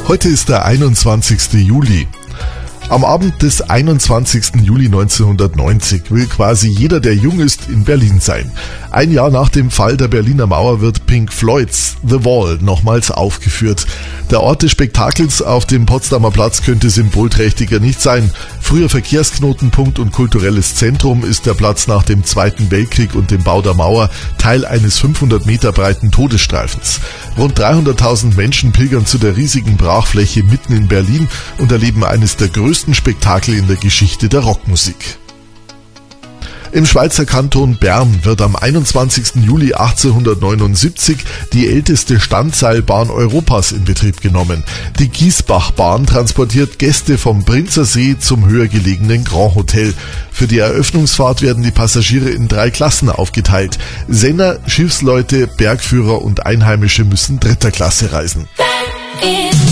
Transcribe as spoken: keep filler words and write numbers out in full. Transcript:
Heute ist der einundzwanzigste Juli. Am Abend des einundzwanzigsten Juli neunzehnhundertneunzig will quasi jeder, der jung ist, in Berlin sein. Ein Jahr nach dem Fall der Berliner Mauer wird Pink Floyds The Wall nochmals aufgeführt. Der Ort des Spektakels auf dem Potsdamer Platz könnte symbolträchtiger nicht sein. Früher Verkehrsknotenpunkt und kulturelles Zentrum ist der Platz nach dem Zweiten Weltkrieg und dem Bau der Mauer Teil eines fünfhundert Meter breiten Todesstreifens. Rund dreihunderttausend Menschen pilgern zu der riesigen Brachfläche mitten in Berlin und erleben eines der größten Spektakel in der Geschichte der Rockmusik. Im Schweizer Kanton Bern wird am einundzwanzigsten Juli achtzehnhundertneunundsiebzig die älteste Standseilbahn Europas in Betrieb genommen. Die Giesbachbahn transportiert Gäste vom Prinzersee zum höher gelegenen Grand Hotel. Für die Eröffnungsfahrt werden die Passagiere in drei Klassen aufgeteilt. Senner, Schiffsleute, Bergführer und Einheimische müssen dritter Klasse reisen.